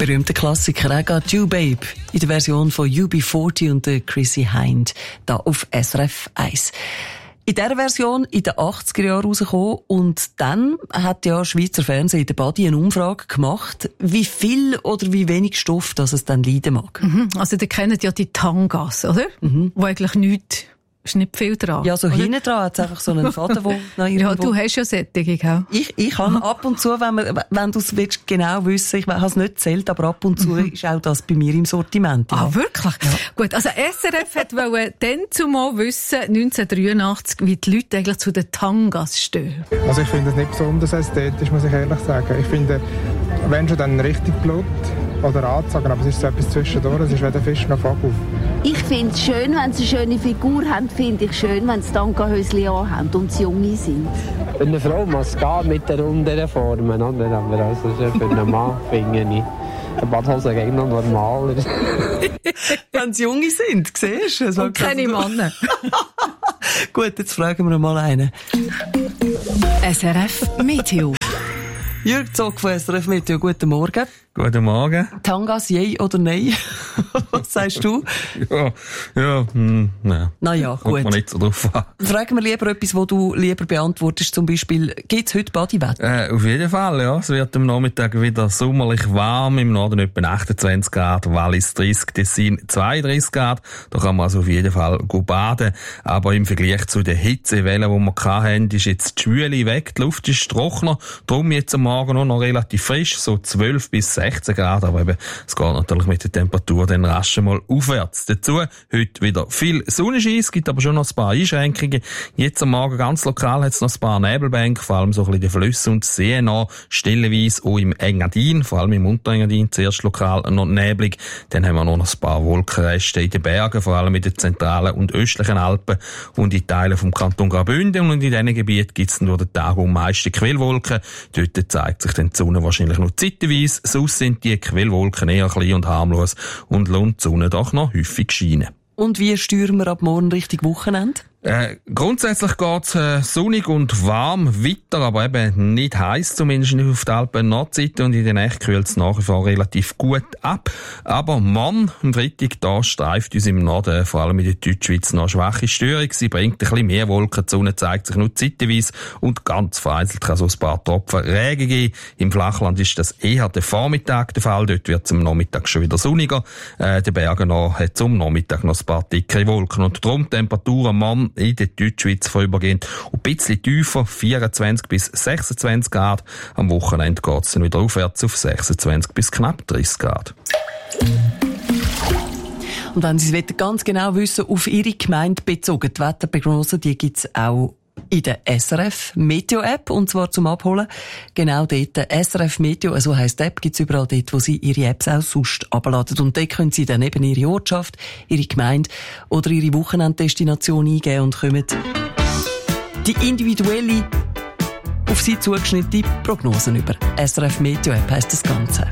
Berühmter Klassiker, I Got You Babe, in der Version von UB40 und der Chrissy Hind, da auf SRF 1. In dieser Version in den 80er Jahren rausgekommen und dann hat ja Schweizer Fernsehen in der Badi eine Umfrage gemacht, wie viel oder wie wenig Stoff das es dann leiden mag. Also, ihr kennt ja die Tangas, oder? Wo eigentlich nichts, ist nicht viel dran. Ja, so hinten dran hat es einfach so einen Faden, der noch irgendwo... Ja, du hast ja Sättige, gell? Ich habe ab und zu, wenn du es willst, genau wissen, ich habe es nicht gezählt, aber ab und zu ist auch das bei mir im Sortiment. Ja. Ah, wirklich? Ja. Gut, also SRF wollte dann zumal wissen, 1983, wie die Leute eigentlich zu den Tangas stehen. Also ich finde es nicht besonders ästhetisch, muss ich ehrlich sagen. Ich finde, wenn schon dann richtig Blut oder anzogen, aber es ist so etwas zwischendurch, es ist weder Fisch noch Vogel. Ich finde es schön, wenn sie eine schöne Figur haben, finde ich schön, wenn sie Tanga-Höschen anhaben und sie junge sind. Für eine Frau muss es gehen mit den runderen Formen, oder? Aber also für einen Mann finde ich die Badhose gegen noch normaler. Wenn sie junge sind, siehst du? Und keine Männer. Gut, jetzt fragen wir mal einen. SRF Meteo. Jürg Zock von SRF Meteo, guten Morgen. Guten Morgen. Tangas, yay oder nein? Was sagst du? Nein. Naja, gut. Kommt man nicht so drauf an. Fragen wir lieber etwas, was du lieber beantwortest, zum Beispiel, gibt es heute Badiwetter? Auf jeden Fall, ja. Es wird am Nachmittag wieder sommerlich warm, im Norden etwa 28 Grad, Wallis 30, Tessin 32 Grad. Da kann man also auf jeden Fall gut baden. Aber im Vergleich zu den Hitzewellen, die wir hatten, ist jetzt die Schwüle weg, die Luft ist trockener, darum jetzt am Morgen noch relativ frisch, so 12 bis 16 Grad, aber eben, es geht natürlich mit der Temperatur dann rasch mal aufwärts. Dazu heute wieder viel Sonnenschein, es gibt aber schon noch ein paar Einschränkungen. Jetzt am Morgen ganz lokal hat es noch ein paar Nebelbänke, vor allem so ein bisschen die Flüsse und Seen noch, stellenweise auch im Engadin, vor allem im Unterengadin, zuerst lokal noch neblig. Dann haben wir noch ein paar Wolkenreste in den Bergen, vor allem in den zentralen und östlichen Alpen und in Teilen vom Kanton Graubünden, und in diesen Gebieten gibt es durch den Tag am meisten Quellwolken. Dort zeigt sich dann die Sonne wahrscheinlich noch zeitweise, sonst sind die Quellwolken eher klein und harmlos und lohnt die Sonne doch noch häufig scheinen. Und wie steuern wir ab morgen Richtung Wochenende? Grundsätzlich geht's sonnig und warm weiter, aber eben nicht heiß, zumindest nicht auf der Alpen-Nordseite, und in der Nacht kühlt es nach wie vor relativ gut ab. Aber morgen, am Freitag, da streift uns im Norden, vor allem in der Deutschschweiz, noch eine schwache Störung. Sie bringt ein bisschen mehr Wolken, die Sonne zeigt sich nur zeitweise und ganz vereinzelt kann so ein paar Tropfen Regen geben. Im Flachland ist das eher der Vormittag der Fall, dort wird es am Nachmittag schon wieder sonniger. Den Bergen noch hat es am Nachmittag noch ein paar dickere Wolken, und darum Temperaturen morgen in der Deutschschweiz vorübergehend und ein bisschen tiefer, 24 bis 26 Grad. Am Wochenende geht es dann wieder aufwärts auf 26 bis knapp 30 Grad. Und wenn Sie es ganz genau wissen, auf Ihre Gemeinde bezogen, die Wetterprognose, die gibt es auch in der SRF Meteo App, und zwar zum Abholen. Genau dort, SRF Meteo, so heisst die App, gibt es überall dort, wo Sie Ihre Apps auch sonst abladen. Und dort können Sie dann eben Ihre Ortschaft, Ihre Gemeinde oder Ihre Wochenenddestination eingeben und kommen die individuelle, auf Sie zugeschnittene Prognosen über. SRF Meteo App heisst das Ganze.